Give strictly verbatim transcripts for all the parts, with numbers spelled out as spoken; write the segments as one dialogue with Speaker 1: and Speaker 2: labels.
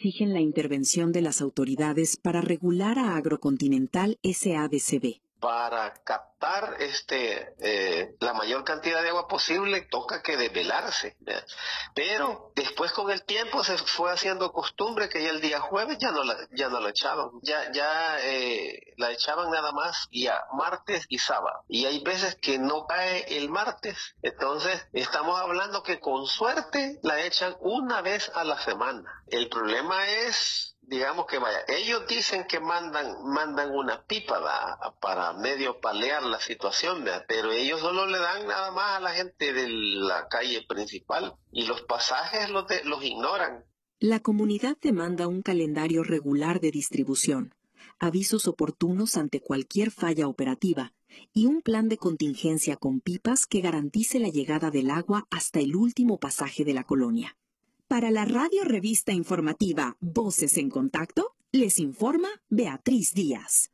Speaker 1: exigen la intervención de las autoridades para regular a Agrocontinental S A B C B.
Speaker 2: Para captar este eh, la mayor cantidad de agua posible toca que desvelarse, ¿verdad? Pero después con el tiempo se fue haciendo costumbre que ya el día jueves ya no la, ya no la echaban, ya ya eh, la echaban nada más ya martes y sábado, y hay veces que no cae el martes, entonces estamos hablando que con suerte la echan una vez a la semana. El problema es, digamos que vaya, ellos dicen que mandan mandan una pipa ¿verdad? Para medio paliar la situación, ¿verdad? Pero ellos solo le dan nada más a la gente de la calle principal y los pasajes los, de, los ignoran.
Speaker 1: La comunidad demanda un calendario regular de distribución, avisos oportunos ante cualquier falla operativa y un plan de contingencia con pipas que garantice la llegada del agua hasta el último pasaje de la colonia. Para la radio revista informativa Voces en Contacto, les informa Beatriz Díaz.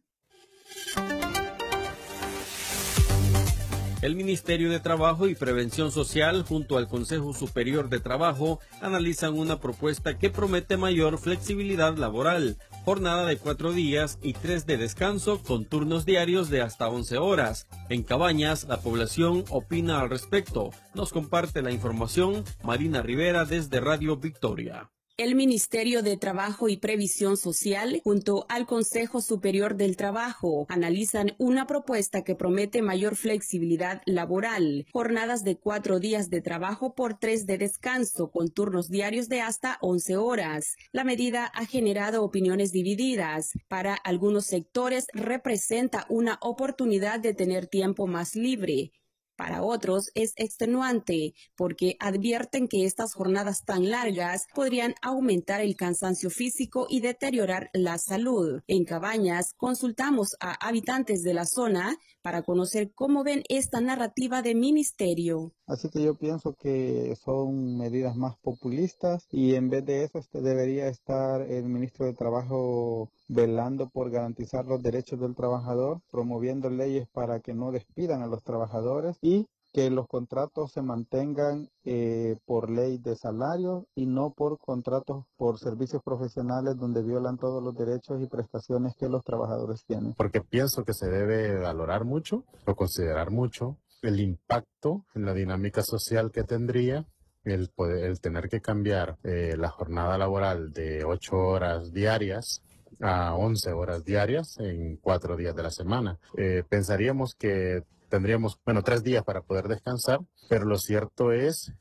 Speaker 3: El Ministerio de Trabajo y Prevención Social junto al Consejo Superior de Trabajo analizan una propuesta que promete mayor flexibilidad laboral, jornada de cuatro días y tres de descanso con turnos diarios de hasta once horas. En Cabañas, la población opina al respecto. Nos comparte la información Marina Rivera desde Radio Victoria.
Speaker 4: El Ministerio de Trabajo y Previsión Social, junto al Consejo Superior del Trabajo, analizan una propuesta que promete mayor flexibilidad laboral, jornadas de cuatro días de trabajo por tres de descanso, con turnos diarios de hasta once horas. La medida ha generado opiniones divididas. Para algunos sectores representa una oportunidad de tener tiempo más libre. Para otros es extenuante porque advierten que estas jornadas tan largas podrían aumentar el cansancio físico y deteriorar la salud. En Cabañas consultamos a habitantes de la zona para conocer cómo ven esta narrativa de ministerio.
Speaker 5: Así que yo pienso que son medidas más populistas y en vez de eso este debería estar el ministro de Trabajo velando por garantizar los derechos del trabajador, promoviendo leyes para que no despidan a los trabajadores y que los contratos se mantengan eh, por ley de salario y no por contratos por servicios profesionales donde violan todos los derechos y prestaciones que los trabajadores tienen.
Speaker 6: Porque pienso que se debe valorar mucho o considerar mucho el impacto en la dinámica social que tendría el, poder, el tener que cambiar eh, la jornada laboral de ocho horas diarias a once horas diarias en cuatro días de la semana. Eh, pensaríamos que tendríamos, bueno, tres días para poder descansar, pero lo cierto es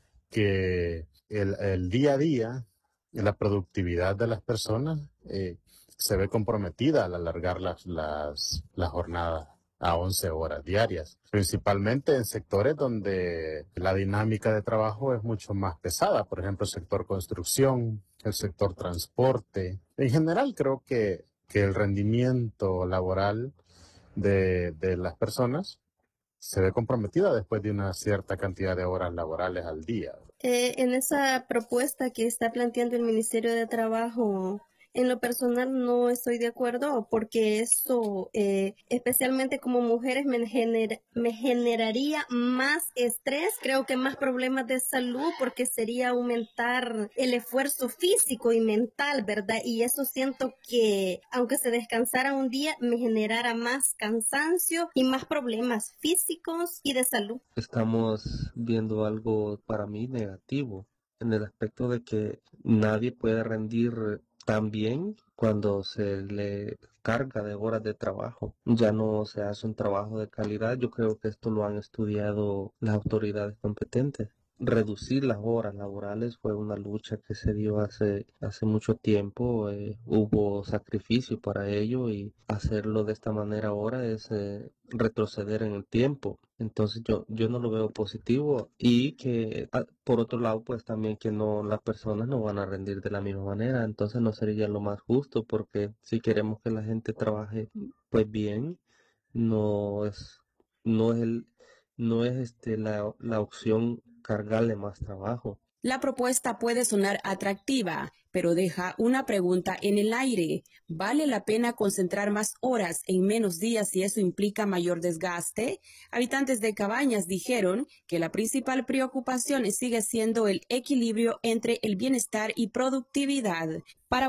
Speaker 6: que el, el día a día, la productividad de las personas eh, se ve comprometida al alargar las, las, las jornadas a once horas diarias, principalmente en sectores donde la dinámica de trabajo es mucho más pesada, por ejemplo, el sector construcción, el sector transporte. En general creo que, que el rendimiento laboral de, de las personas se ve comprometida después de una cierta cantidad de horas laborales al día.
Speaker 7: Eh, en esa propuesta que está planteando el Ministerio de Trabajo, en lo personal no estoy de acuerdo porque eso, eh, especialmente como mujeres, me, gener, me generaría más estrés, creo que más problemas de salud porque sería aumentar el esfuerzo físico y mental, ¿verdad? Y eso siento que aunque se descansara un día, me generara más cansancio y más problemas físicos y de salud.
Speaker 8: Estamos viendo algo para mí negativo en el aspecto de que nadie puede rendir también cuando se le carga de horas de trabajo, ya no se hace un trabajo de calidad. Yo creo que esto lo han estudiado las autoridades competentes. Reducir las horas laborales fue una lucha que se dio hace, hace mucho tiempo, eh, hubo sacrificio para ello y hacerlo de esta manera ahora es eh, retroceder en el tiempo. Entonces yo, yo no lo veo positivo y que por otro lado pues también que no las personas no van a rendir de la misma manera, entonces no sería lo más justo porque si queremos que la gente trabaje pues bien, no es, no es el no es este la, la opción cargarle más trabajo.
Speaker 4: La propuesta puede sonar atractiva, pero deja una pregunta en el aire. ¿Vale la pena concentrar más horas en menos días si eso implica mayor desgaste? Habitantes de Cabañas dijeron que la principal preocupación sigue siendo el equilibrio entre el bienestar y productividad. Para